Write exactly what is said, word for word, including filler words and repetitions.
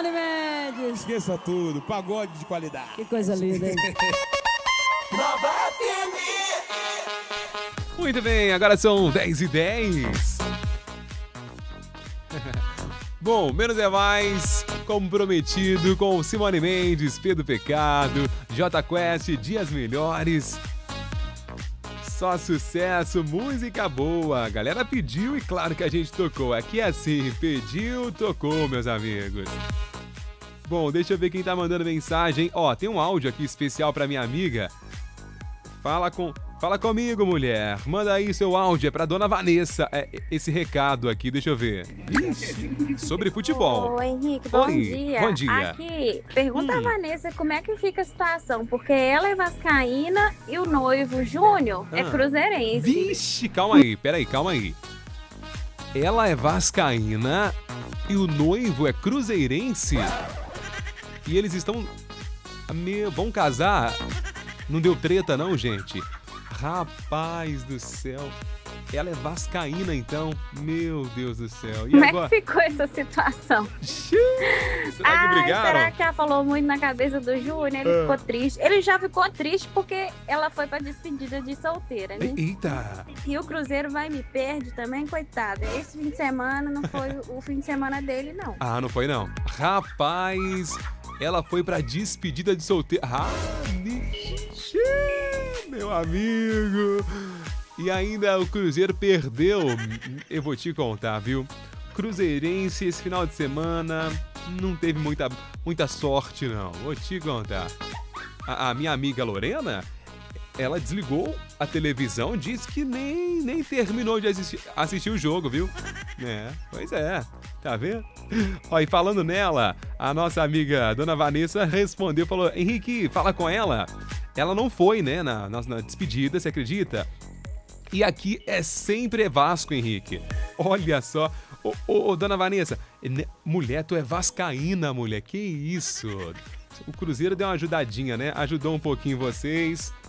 Simone Mendes. Esqueça tudo, pagode de qualidade. Que coisa linda, hein? Nova F M. Muito bem, agora são dez e dez. Bom, menos é mais, como prometido, com Simone Mendes, Pedro Pecado, J Quest, Dias Melhores. Só sucesso, música boa. A galera pediu e claro que a gente tocou. Aqui é assim, pediu, tocou, meus amigos. Bom, deixa eu ver quem tá mandando mensagem. Ó, tem um áudio aqui especial pra minha amiga. Fala com... Fala comigo, mulher. Manda aí seu áudio, é pra dona Vanessa. É, esse recado aqui, deixa eu ver. Ixi, sobre futebol. Ô, Henrique, bom Oi, dia. bom dia. Aqui, pergunta Hum. a Vanessa como é que fica a situação, porque ela é vascaína e o noivo Júnior é Ah. cruzeirense. Vixe, calma aí, peraí, calma aí. Ela é vascaína e o noivo é cruzeirense? E eles estão... Meu, vão casar? Não deu treta não, gente? Rapaz do céu. Ela é vascaína, então. Meu Deus do céu. E Como agora? é que ficou essa situação? Xiii, será que Ai, brigaram? será que ela falou muito na cabeça do Júnior? Ele Ah. ficou triste. Ele já ficou triste porque ela foi pra despedida de solteira, né? Eita. E o Cruzeiro vai me perde também, coitada. Esse fim de semana não foi o fim de semana dele, não. Ah, não foi não. Rapaz, ela foi pra despedida de solteiro. Ah, ixi, meu amigo. E ainda o Cruzeiro perdeu. Eu vou te contar, viu? Cruzeirense esse final de semana não teve muita, muita sorte, não. Vou te contar. A, a minha amiga Lorena, ela desligou a televisão, disse que nem, nem terminou de assistir, assistir o jogo, viu? É, pois é. Tá vendo? Ó, e falando nela, a nossa amiga Dona Vanessa respondeu, falou, Henrique, fala com ela. Ela não foi, né, na, na, na despedida, você acredita? E aqui é sempre Vasco, Henrique. Olha só. Ô, ô, ô, Dona Vanessa, né, mulher, tu é vascaína, mulher. Que isso? O Cruzeiro deu uma ajudadinha, né? Ajudou um pouquinho vocês.